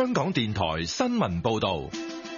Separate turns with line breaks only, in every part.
香港電台新聞報道。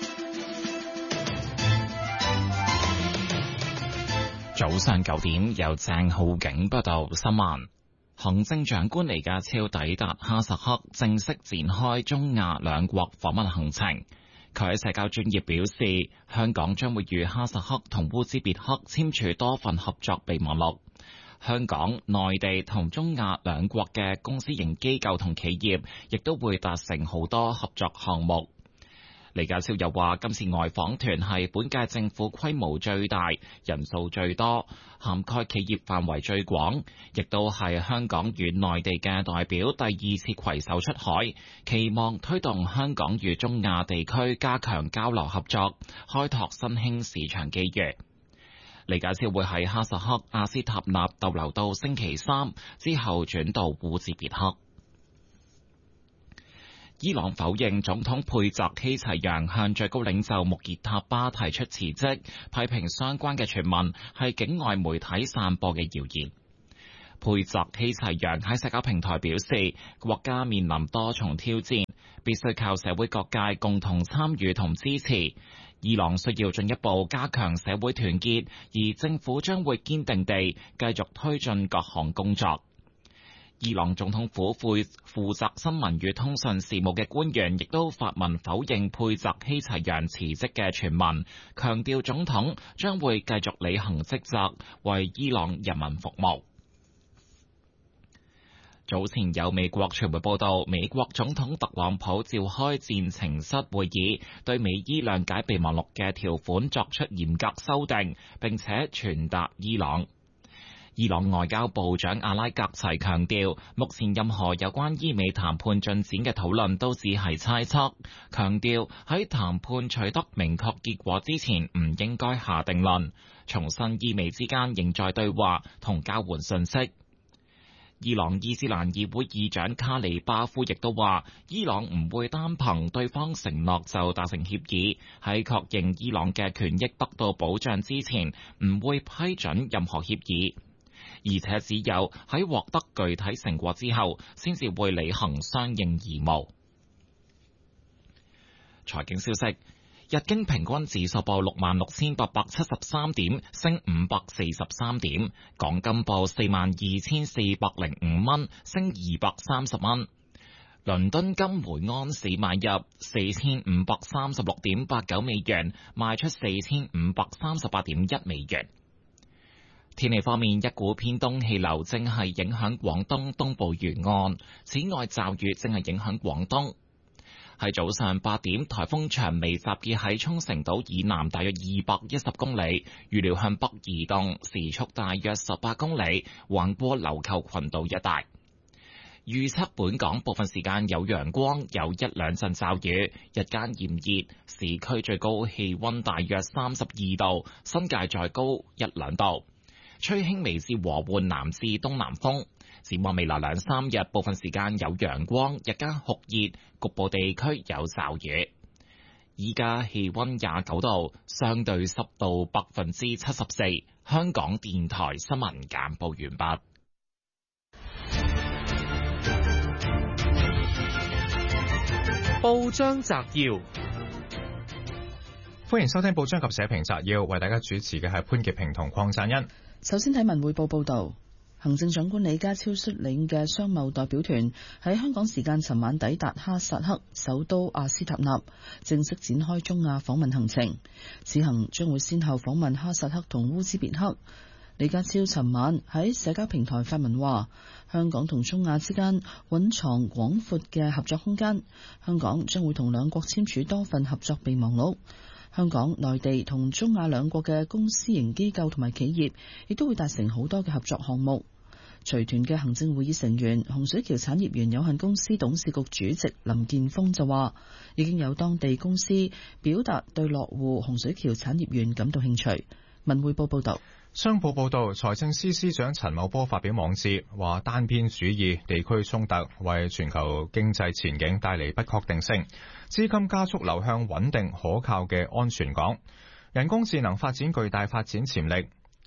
早上9點，由鄭浩景報道新聞。行政長官李家超抵達哈薩克，正式展開中亞兩國訪問行程。佢喺社交專頁表示，香港將會與哈薩克同烏茲別克簽署多份合作備忘錄。香港、內地同中亞兩國嘅公私營機構同企業，亦都會達成好多合作項目。李家超又話，今次外訪團係本屆政府規模最大、人數最多、涵蓋企業範圍最廣，亦都係香港與內地嘅代表第2次攜手出海，期望推動香港與中亞地區加強交流合作，開拓新興市場機遇。李家超會喺哈薩克阿斯塔納逗留到星期3，之後轉到烏茲別克。伊朗否認總統佩澤希齊揚向最高領袖穆傑塔巴提出辭職，批評相關嘅傳聞係境外媒體散播嘅謠言。佩澤希齊揚喺社交平台表示，國家面臨多重挑戰，必須靠社會各界共同參與同支持。伊朗需要進一步加強社會團結，而政府將會堅定地繼續推進各項工作。伊朗總統府負責新聞與通訊事務嘅官員亦都發文否認佩澤希齊揚辭職嘅傳聞，強調總統將會繼續履行職責，為伊朗人民服務。早前有美國傳媒報道，美國總統特朗普召開戰情室會議，對美伊諒解備忘錄嘅條款作出嚴格修訂，並且傳達伊朗。伊朗外交部長阿拉格齊強調，目前任何有關伊美談判進展嘅討論都只係猜測，強調喺談判取得明確結果之前唔應該下定論，重申伊美之間仍在對話同交換信息。伊朗伊斯蘭議會議長卡里巴夫亦都話，伊朗唔會單憑對方承諾就達成協議，喺確認伊朗嘅權益得到保障之前，唔會批准任何協議。而且只有喺獲得具體成果之後，先至會履行相應義務。財經消息：日經平均指數報66,873點，升543點；港金報42,405蚊，升230蚊；倫敦金每安士買入4,536.89美元，賣出4,538.1美元。天氣方面，一股偏東氣流正係影響廣東東部沿岸，此外驟雨正係影響廣東。喺早上8點，颱風長尾集結喺沖繩島以南大約210公里，預料向北移動，時速大約18公里，橫過琉球群島一帶。預測本港部分時間有陽光，有1兩陣驟雨，日間炎熱，市區最高氣溫大約32度，新界再高1兩度。吹輕微至和緩南至東南風。展望未來2、3日，部分時間有陽光，日間酷熱，局部地區有驟雨。依家氣溫29度，相對濕度74%。香港電台新聞簡報完畢。
報章摘要，歡迎收聽報章及社評摘要，為大家主持嘅係潘潔平同鄺贊恩。
首先睇文匯報報道，行政長官李家超率領嘅商貿代表團喺香港時間尋晚抵達哈薩克首都阿斯塔納，正式展開中亞訪問行程。此行將會先後訪問哈薩克同烏茲別克。李家超尋晚喺社交平台發文話，香港同中亞之間蘊藏廣闊嘅合作空間，香港將會同兩國簽署多份合作備忘錄。香港、內地同中亞兩國嘅公私營機構同埋企業，亦都會達成好多嘅合作項目。隨團嘅行政會議成員洪水橋產業園有限公司董事局主席林健鋒就話，已經有當地公司表達對落戶洪水橋產業園感到興趣。文匯報報道。
商報報道，財政司司長陳茂波發表網誌，話單邊主義、地區衝突為全球經濟前景帶嚟不確定性，資金加速流向穩定可靠嘅安全港。人工智能發展巨大發展潛力。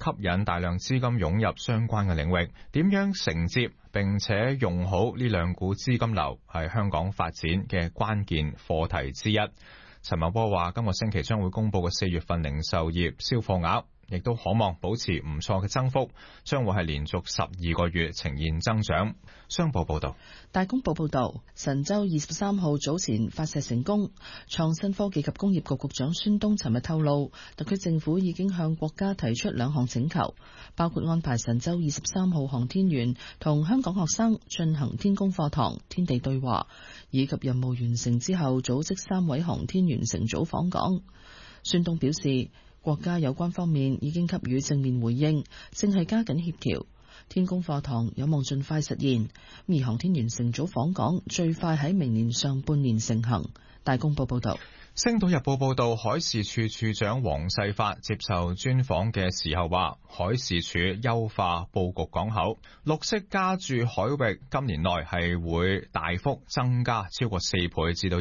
吸引大量資金湧入相關嘅領域，點樣承接並且用好呢兩股資金流，係香港發展嘅關鍵課題之一。陳茂波話，今個星期將會公布嘅4月份零售業銷貨額，亦都可望保持唔錯嘅增幅，將會係連續12個月呈現增長。商報報道。
大公報報道，神舟23號早前發射成功。創新科技及工業局局長孫東尋日透露，特區政府已經向國家提出2項請求，包括安排神舟23號航天員同香港學生進行天宮課堂、天地對話，以及任務完成之後組織3位航天員乘組訪港。孫東表示，國家有關方面已經給予正面回應，正係加緊協調。天宮課堂有望盡快實現，而航天員乘組訪港最快喺明年上半年成行。大公報報道。
星島日報報道，海事處處長黃世發接受專訪嘅時候話，海事處優化佈局港口，綠色加注海域今年內係會大幅增加超過4倍至到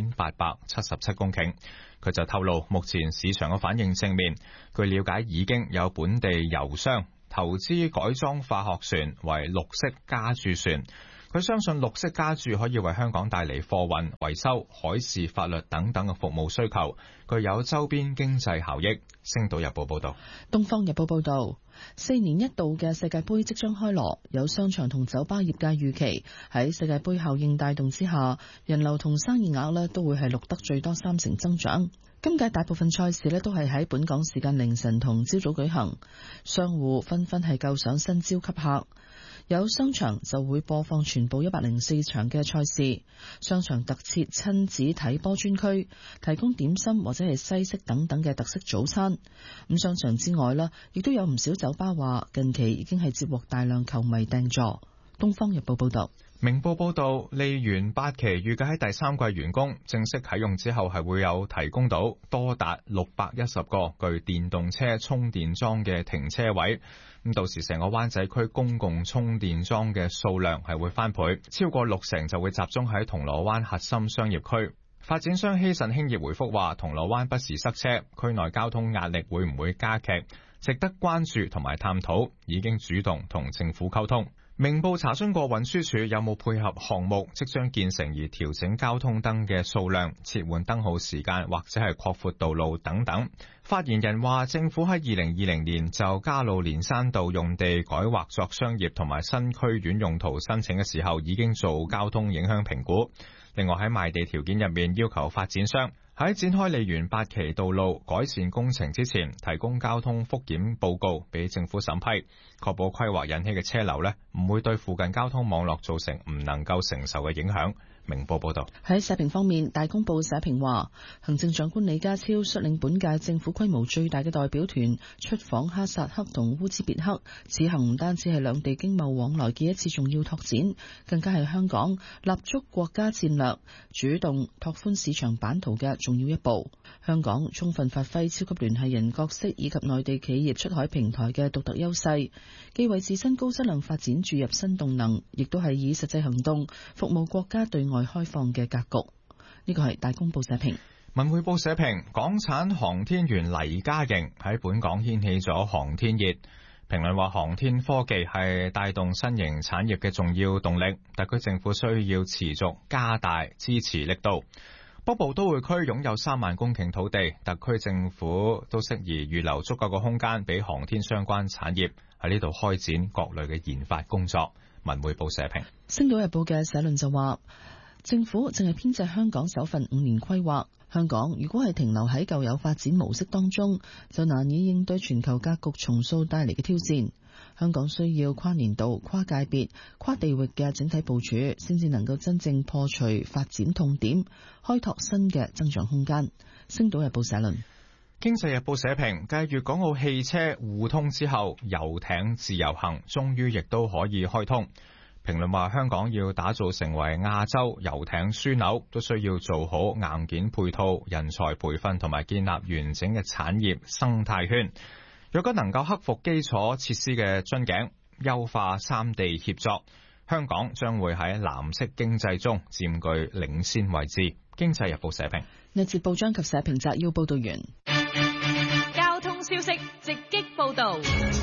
2877公頃。佢就透露，目前市場嘅反應正面，據了解已經有本地油商投資改裝化學船為綠色加注船。佢相信綠色加注可以為香港帶嚟貨運、維修、海事法律等等嘅服務需求，具有周邊經濟效益。星島日報報道。
東方日報報道，4年一度嘅世界盃即將開鑼，有商場同酒吧業界預期喺世界盃效應帶動之下，人流同生意額都會係錄得最多30%增長。今屆大部分賽事都係喺本港時間凌晨同朝早舉行，商戶紛紛係構想新招吸客。有商場就會播放全部104場嘅賽事，商場特設親子睇波專區，提供點心或者係西式等等嘅特色早餐。咁商場之外亦都有唔少酒吧話近期已經係接獲大量球迷訂座。東方日報報道。
明報報道，利園8期預計喺第3季完工，正式啟用之後係會有提供到多達610個具電動車充電樁嘅停車位。咁到時成個灣仔區公共充電樁嘅數量係會翻倍，超過60%就會集中喺銅鑼灣核心商業區。發展商希慎興業回覆話，銅鑼灣不時塞車，區內交通壓力會唔會加劇，值得關注同埋探討，已經主動同政府溝通。明報查詢過運輸署有冇配合項目即將建成而調整交通燈嘅數量、切換燈號時間或者係擴闊道路等等。發言人話，政府喺2020年就加路連山道用地改劃作商業同埋新區院用途申請嘅時候，已經做交通影響評估。另外喺賣地條件入面要求發展商喺展開利園8期道路改善工程之前，提供交通復檢報告俾政府審批，確保規劃引起嘅車流唔會對附近交通網絡造成唔能夠承受嘅影響。明報報道。
喺社評方面，大公報社評話，行政長官李家超率領本屆政府規模最大嘅代表團出訪哈薩克同烏茲別克，此行唔單止係兩地經貿往來嘅一次重要拓展，更加係香港立足國家戰略、主動拓寬市場版圖嘅重要一步。香港充分發揮超級聯繫人角色以及內地企業出海平台嘅獨特優勢，既為自身高質量發展注入新動能，亦都係以實際行動服務國家對外開放嘅格局。呢個係大公報社評。
文匯報社評，港產航天員黎嘉瑩喺本港掀起咗航天熱。評論話，航天科技係帶動新型產業嘅重要動力，特區政府需要持續加大支持力度。北部都會區擁有3萬公頃土地，特區政府都適宜預留足夠嘅空間俾航天相關產業喺呢度開展各類嘅研發工作。文匯報社評。
星島日報嘅社論就話，政府淨係編製香港首份5年規劃，香港如果係停留喺舊有發展模式當中，就難以應對全球格局重塑帶嚟嘅挑戰。香港需要跨年度、跨界別、跨地域嘅整體部署，先至能夠真正破除發展痛點，開拓新嘅增長空間。星島日報社論。
經濟日報社評，繼粵港澳汽車互通之後，遊艇自由行終於亦都可以開通。評論話，香港要打造成為亞洲遊艇樞紐，都需要做好硬件配套、人才培訓同埋建立完整嘅產業生態圈。若果能夠克服基礎設施嘅樽頸，優化三地協作，香港將會喺藍色經濟中佔據領先位置。經濟日報社評。
呢節報章及社評摘要報道完。
交通消息直擊報道。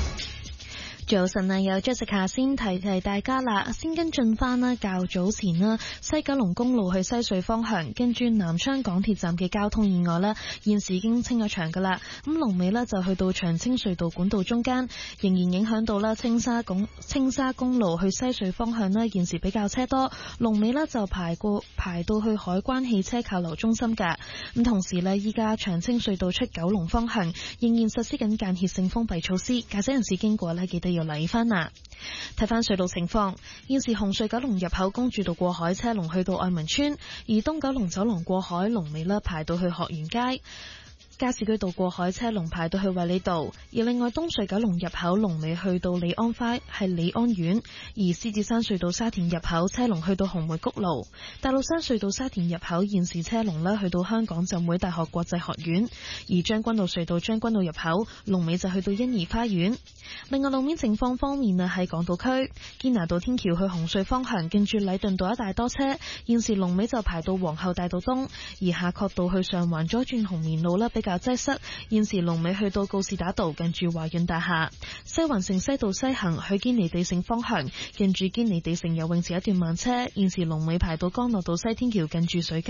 早晨啊，有 Jessica 先提大家啦，先跟進翻啦，較早前啦，西九龍公路去西隧方向，跟住南昌港鐵站嘅交通意外啦，現時已經清咗場噶啦。咁龍尾呢就去到長青隧道管道中間，仍然影響到啦青沙公路去西隧方向呢，現時比較車多，龍尾呢就排到去海關汽車靠樓中心噶。咁同時呢，依家長青隧道出九龍方向仍然實施緊間歇性封閉措施，駕駛人士經過呢，記得要留意翻啊。睇翻隧道情況，現時紅隧九龍入口公主道過海車龍去到愛民村，而東九龍走廊過海龍尾呢排到去學園街。加士居道過海車龍排到去衛理道，而另外東隧九龍入口龍尾去到利安苑，而獅子山隧道沙田入口車龍去到紅梅谷路，大老山隧道沙田入口現時車龍呢去到香港浸會大學國際學院，而將軍澳隧道將軍澳入口龍尾就去到欣怡花園。另外路面情況方面啊，喺港島區堅拿道天橋去紅隧方向，近住禮頓道一帶多車，現時龍尾就排到皇后大道東，而夏慤道去上環左轉紅棉路呢比較擠塞，現時龍尾去到告士打道近住華潤大廈。西環城西道西行去堅尼地城方向，近住堅尼地城游泳池一段慢車，現時龍尾排到干諾道西天橋近住水街。